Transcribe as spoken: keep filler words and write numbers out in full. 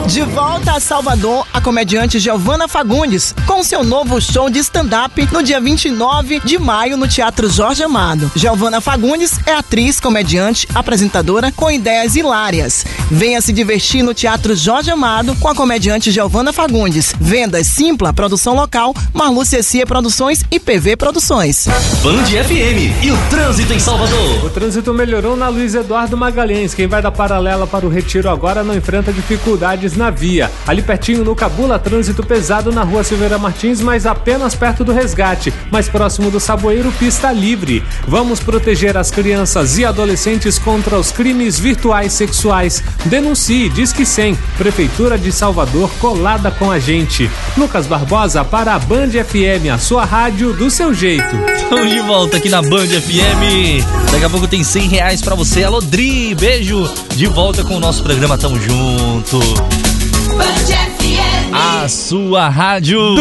De volta a Salvador, a comediante Giovana Fagundes, com seu novo show de stand-up no dia vinte e nove de maio no Teatro Jorge Amado. Giovana Fagundes é atriz, comediante, apresentadora com ideias hilárias. Venha se divertir no Teatro Jorge Amado com a comediante Giovana Fagundes. Vendas Simpla, produção local, Marlu Cessia Produções e P V Produções. Band F M e o trânsito em Salvador. O trânsito melhorou na Luiz Eduardo Magalhães. Quem vai da Paralela para o Retiro agora não enfrenta dificuldades na via. Ali pertinho no Cabula, trânsito pesado na Rua Silveira Martins, mas apenas perto do Resgate. Mais próximo do Saboeiro, pista livre. Vamos proteger as crianças e adolescentes contra os crimes virtuais sexuais. Denuncie, Disque cem. Prefeitura de Salvador colada com a gente. Lucas Barbosa para a Band F M, a sua rádio do seu jeito. Estamos de volta aqui na Band F M. Daqui a pouco tem cem reais pra você. Alô, Dri, beijo. De volta com o nosso programa, tamo junto. Band F M, a sua rádio.